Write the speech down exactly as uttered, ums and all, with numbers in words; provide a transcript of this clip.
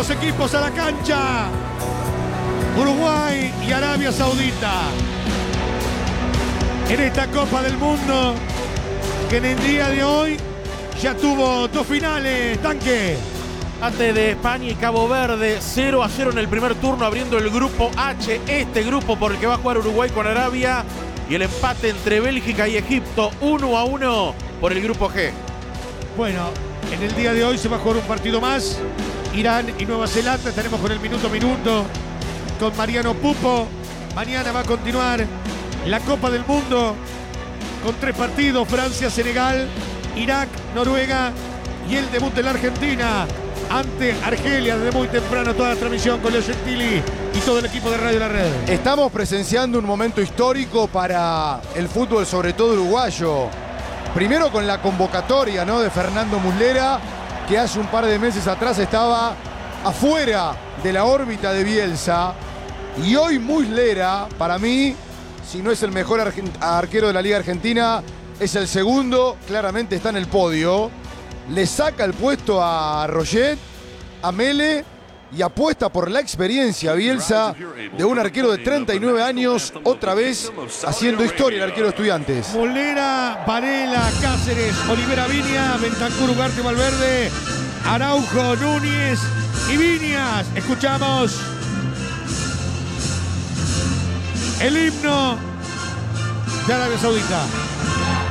los equipos a la cancha. Uruguay y Arabia Saudita. En esta Copa del Mundo, que en el día de hoy ya tuvo dos finales. Tanque. Ante de España y Cabo Verde, cero a cero en el primer turno, abriendo el grupo H, este grupo por el que va a jugar Uruguay con Arabia, y el empate entre Bélgica y Egipto, uno a uno por el grupo G. Bueno, en el día de hoy se va a jugar un partido más. Irán y Nueva Zelanda, estaremos con el minuto a minuto, con Mariano Pupo. Mañana va a continuar la Copa del Mundo con tres partidos: Francia, Senegal, Irak, Noruega, y el debut de la Argentina ante Argelia desde muy temprano. Toda la transmisión con Leo Gentili y todo el equipo de Radio La Red. Estamos presenciando un momento histórico para el fútbol, sobre todo uruguayo. Primero con la convocatoria, ¿no?, de Fernando Muslera, que hace un par de meses atrás estaba afuera de la órbita de Bielsa. Y hoy Muslera, para mí, si no es el mejor arquero de la Liga Argentina, es el segundo, claramente está en el podio. Le saca el puesto a Roget, a Mele, y apuesta por la experiencia Bielsa de un arquero de treinta y nueve años, otra vez haciendo historia el arquero de Estudiantes. Muslera, Varela, Cáceres, Olivera, Viña, Bentancur, Ugarte, Valverde, Araujo, Núñez y Viñas. Escuchamos el himno de Arabia Saudita.